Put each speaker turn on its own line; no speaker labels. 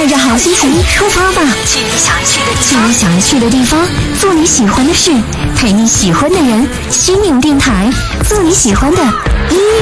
带着好心情出发吧，
去你想
去的地方，做你喜欢的事，陪你喜欢的人。心灵电台，做你喜欢的音